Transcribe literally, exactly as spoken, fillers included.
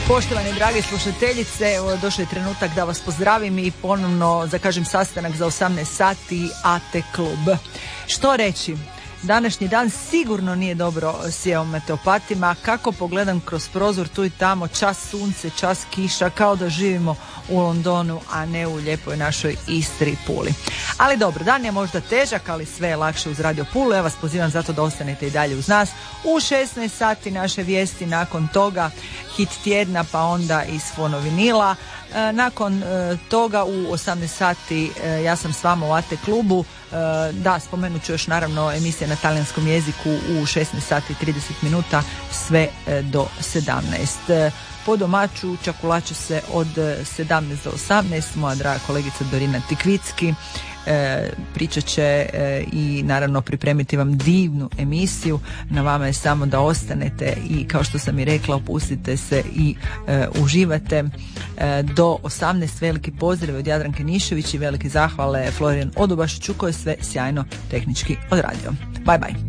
Poštovane drage slušateljice, evo, došao je trenutak da vas pozdravim i ponovno zakažem sastanak za osamnaest sati A T klub. Što reći? Današnji dan sigurno nije dobro sjeo meteopatima. Kako pogledam kroz prozor tu i tamo, čas sunce, čas kiša, kao da živimo u Londonu, a ne u lijepoj našoj Istri i Puli. Ali dobro, dan je možda težak, ali sve je lakše uz Radio Pulu. Ja vas pozivam zato da ostanete i dalje uz nas. U šesnaest sati naše vijesti, nakon toga hit tjedna, pa onda iz fonovinila. E, nakon e, toga u osamnaest sati e, ja sam s vama u A T klubu. E, da, spomenut ću još naravno emisije na talijanskom jeziku u šesnaest sati i trideset minuta sve e, do sedamnaest. E, po domaću čakulače se od sedamnaest do osamnaest. Moja draga kolegica Dorina Tikvicki E, pričat će e, i naravno pripremiti vam divnu emisiju. Na vama je samo da ostanete i, kao što sam i rekla, opustite se i e, uživate. E, do osamnaest veliki pozdrav od Jadranke Nišević i velike zahvale Florian Odobašiću koji je sve sjajno tehnički odradio. Bye bye.